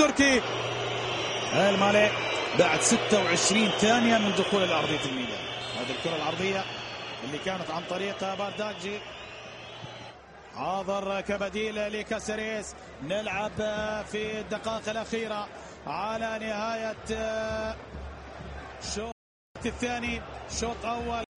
التركي المالي بعد 26 ثانية من دخول الأرضية الميدان. هذه الكرة العرضية اللي كانت عن طريق بارداجي، حاضر كبديل لكاسريس. نلعب في الدقائق الأخيرة على نهاية الشوط الثاني. شوط أول